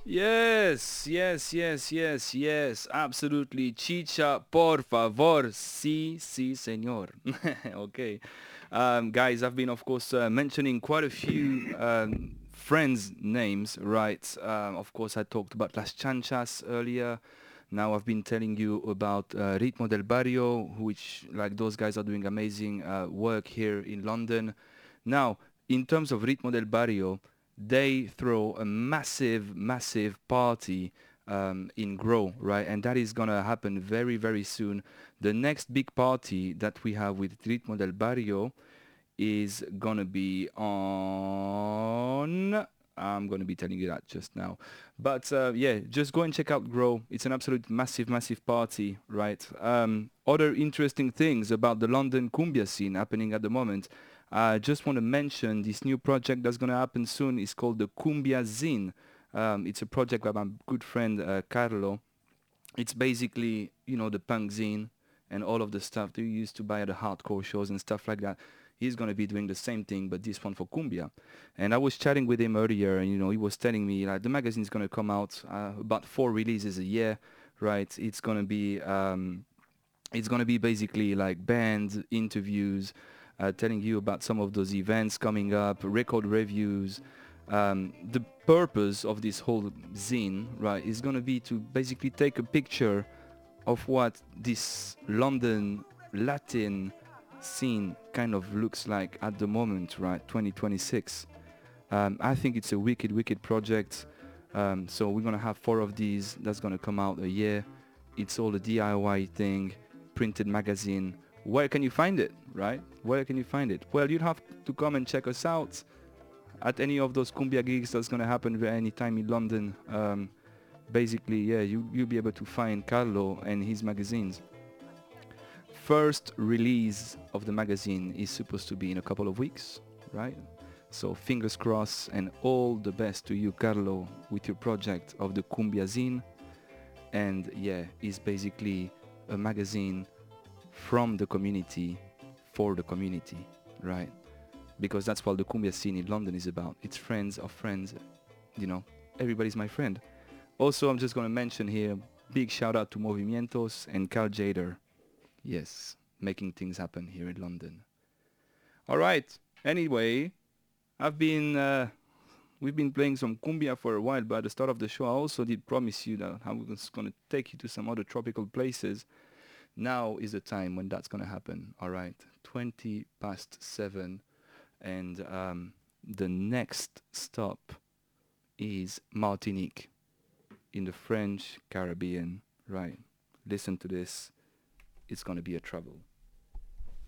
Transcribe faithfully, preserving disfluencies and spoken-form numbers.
Yes, yes, yes, yes, yes, absolutely. Chicha, por favor. Sí, sí, señor. Okay. Um, guys, I've been, of course, uh, mentioning quite a few um, friends' names, right? Um, of course, I talked about Las Chanchas earlier. Now I've been telling you about uh, Ritmo del Barrio, which, like, those guys are doing amazing uh, work here in London. Now, in terms of Ritmo del Barrio, they throw a massive, massive party um, in Grow, right? And that is gonna happen very, very soon. The next big party that we have with Ritmo del Barrio is gonna be on. I'm gonna be telling you that just now, but uh, yeah, just go and check out Grow. It's an absolute massive, massive party, right? Um, other interesting things about the London cumbia scene happening at the moment. I just want to mention this new project that's gonna happen soon. It's called the Cumbia Zine. Um, it's a project by my good friend uh, Carlo. It's basically, you know, the punk zine and all of the stuff that you used to buy at the hardcore shows and stuff like that. He's going to be doing the same thing, but this one for cumbia. And I was chatting with him earlier, and you know, he was telling me like the magazine's going to come out uh, about four releases a year, right? It's going to be um, it's going to be basically like bands, interviews, uh, telling you about some of those events coming up, record reviews. Um, the purpose of this whole zine, right, is going to be to basically take a picture of what this London Latin scene kind of looks like at the moment, right, twenty twenty-six. Um, I think it's a wicked, wicked project. Um, so we're gonna have four of these. That's gonna come out a year. It's all a D I Y thing, printed magazine. Where can you find it, right? Where can you find it? Well, you'd have to come and check us out at any of those cumbia gigs that's gonna happen any time in London. Um, basically, yeah, you you'll be able to find Carlo and his magazines. First release of the magazine is supposed to be in a couple of weeks, right? So fingers crossed and all the best to you, Carlo, with your project of the Cumbia Zine. And yeah, it's basically a magazine from the community for the community, right? Because that's what the Cumbia scene in London is about. It's friends of friends, you know, everybody's my friend. Also, I'm just going to mention here, big shout out to Movimientos and Carl Jader. Yes, making things happen here in London. All right. Anyway, I've been uh, we've been playing some cumbia for a while, but at the start of the show, I also did promise you that I was going to take you to some other tropical places. Now is the time when that's going to happen. All right, twenty past seven, and um, the next stop is Martinique in the French Caribbean. Right, listen to this. It's going to be a trouble.